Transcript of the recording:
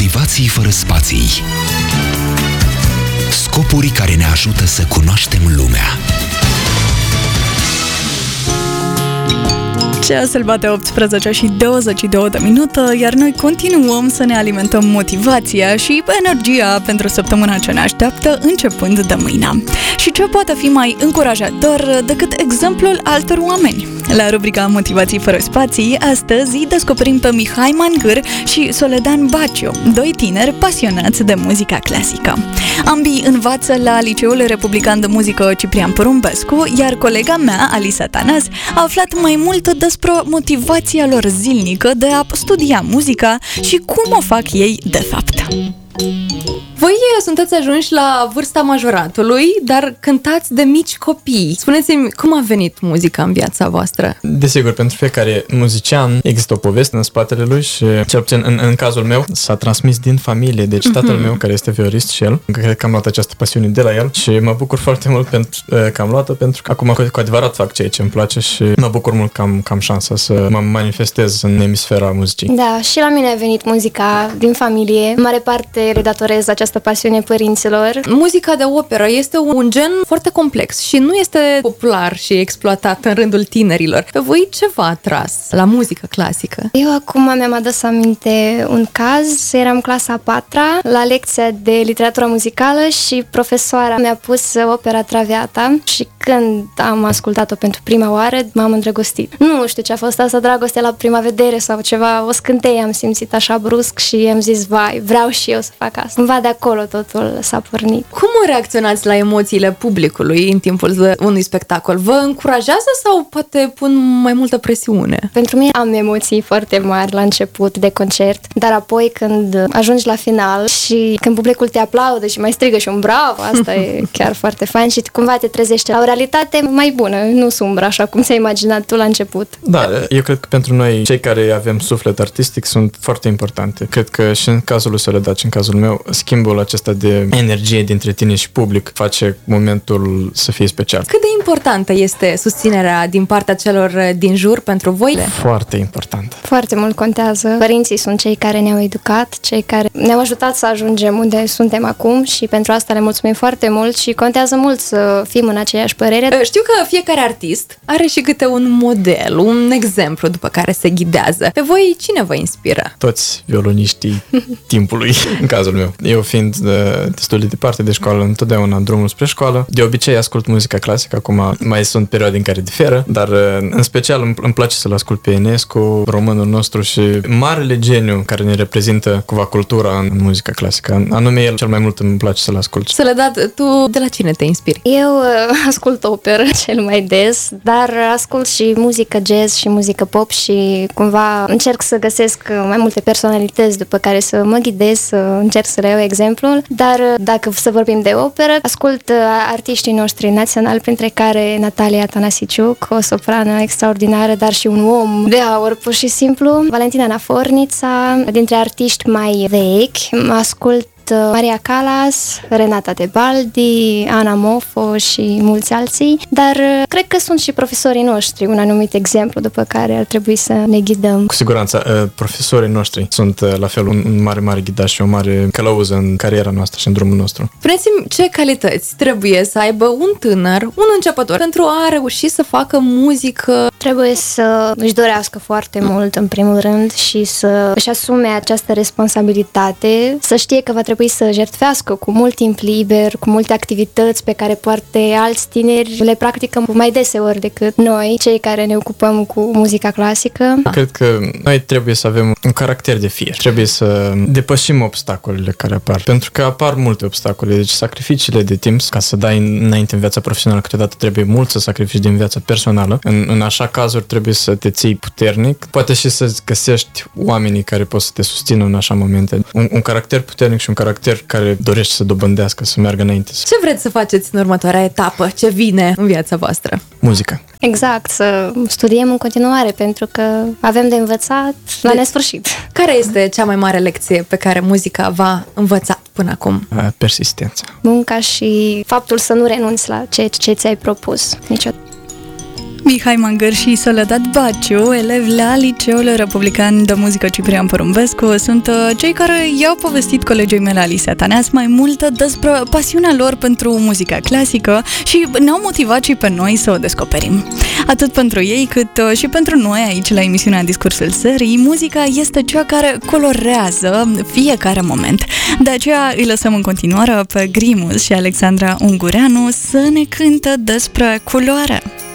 Motivații fără spații. Scopuri care ne ajută să cunoaștem lumea. Ceasul bate 18 și 22 de minute, iar noi continuăm să ne alimentăm motivația și energia pentru săptămâna ce ne așteaptă, începând de mâine. Și ce poate fi mai încurajator decât exemplul altor oameni? La rubrica Motivații fără spații, astăzi descoperim pe Mihai Mangâr și Soledan Baciu, doi tineri pasionați de muzica clasică. Ambii învață la Liceul Republican de Muzică Ciprian Porumbescu, iar colega mea, Alisa Tanas, a aflat mai mult despre motivația lor zilnică de a studia muzica și cum o fac ei de fapt. Voi sunteți ajunși la vârsta majoratului, dar cântați de mici copii. Spuneți-mi, cum a venit muzica în viața voastră? Desigur, pentru fiecare muzician există o poveste în spatele lui și, cel puțin în cazul meu, s-a transmis din familie. Deci tatăl meu, care este violist și el, cred că am luat această pasiune de la el și mă bucur foarte mult că am luat-o, pentru că acum cu adevărat fac ceea ce îmi place și mă bucur mult că am șansa să mă manifestez în emisfera muzicii. Da, și la mine a venit muzica din familie. În mare parte le datorez această pasiune părinților. Muzica de operă este un gen foarte complex și nu este popular și exploatat în rândul tinerilor. Pe voi ce v-a atras la muzică clasică? Eu acum mi-am adus aminte un caz. Eram clasa a 4-a la lecția de literatură muzicală și profesoara mi-a pus opera Traviata și când am ascultat-o pentru prima oară, m-am îndrăgostit. Nu știu ce a fost asta, dragoste la prima vedere sau ceva, o scânteie am simțit așa brusc și am zis, vai, vreau și eu să fac asta. Cumva de acolo totul s-a pornit. Cum reacționați la emoțiile publicului în timpul unui spectacol? Vă încurajează sau poate pun mai multă presiune? Pentru mine am emoții foarte mari la început de concert, dar apoi când ajungi la final și când publicul te aplaudă și mai strigă și un bravo, asta e chiar foarte fain și cumva te trezește la o realitate mai bună, nu sumbră, așa cum ți-ai imaginat tu la început. Da, eu cred că pentru noi, cei care avem suflet artistic, sunt foarte importante. Cred că și în cazul lui Soledad și în cazul meu, schimbul acesta de energie dintre tine și public face momentul să fie special. Cât de importantă este susținerea din partea celor din jur pentru voi? Foarte importantă. Foarte mult contează. Părinții sunt cei care ne-au educat, cei care ne-au ajutat să ajungem unde suntem acum și pentru asta le mulțumim foarte mult și contează mult să fim în aceeași părere. Știu că fiecare artist are și câte un model, un exemplu după care se ghidează. Pe voi cine vă inspiră? Toți violoniștii timpului, în cazul meu. Eu fiind destul de departe de școală, întotdeauna în drumul spre școală. De obicei ascult muzica clasică, acum mai sunt perioade în care diferă, dar în special îmi place să-l ascult pe Enescu, românul nostru și marele geniu care ne reprezintă cumva cultura în muzica clasică. Anume el cel mai mult îmi place să-l ascult. Soledad, tu de la cine te inspiri? Eu ascult operă cel mai des, dar ascult și muzică jazz și muzică pop și cumva încerc să găsesc mai multe personalități după care să mă ghidez, să încerc să le iau exemplul, dar dacă să vorbim de operă, ascult artiștii noștri naționali, printre care Natalia Tanasiciuc, o soprană extraordinară, dar și un om de aur, pur și simplu. Valentina Nafornița, dintre artiști mai vechi, ascult Maria Callas, Renata Tebaldi, Ana Mofo și mulți alții, dar cred că sunt și profesorii noștri un anumit exemplu după care ar trebui să ne ghidăm. Cu siguranță, profesorii noștri sunt la fel un mare ghidaj și o mare călăuză în cariera noastră și în drumul nostru. Spuneți-mi, ce calități trebuie să aibă un tânăr, un începător, pentru a reuși să facă muzică? Trebuie să își dorească foarte mult, în primul rând, și să își asume această responsabilitate, să știe că va trebui să jertfească cu mult timp liber, cu multe activități pe care poate alți tineri le practică mai deseori decât noi, cei care ne ocupăm cu muzica clasică. Cred că noi trebuie să avem un caracter de fier. Trebuie să depășim obstacolele care apar, pentru că apar multe obstacole, deci sacrificiile de timp ca să dai înainte în viața profesională, câteodată trebuie mult să sacrifici din viața personală. În așa cazuri trebuie să te ții puternic, poate și să găsești oamenii care pot să te susțină în așa momente. Un caracter puternic și un caracter care dorește să dobândească, să meargă înainte. Ce vreți să faceți în următoarea etapă? Ce vine în viața voastră? Muzica. Exact, să studiem în continuare, pentru că avem de învățat la nesfârșit. Care este cea mai mare lecție pe care muzica v-a învățat până acum? Persistența. Munca și faptul să nu renunți la ceea ce ți-ai propus niciodată. Mihai Mangăr și Soledad Baciu, elevi la Liceul Republican de Muzică Ciprian Porumbescu, sunt cei care i-au povestit colegii mele Alicia Taneas mai mult despre pasiunea lor pentru muzica clasică și ne-au motivat și pe noi să o descoperim. Atât pentru ei cât și pentru noi aici la emisiunea Discursul Serii, muzica este cea care colorează fiecare moment. De aceea îi lăsăm în continuare pe Grimus și Alexandra Ungureanu să ne cântă despre culoare.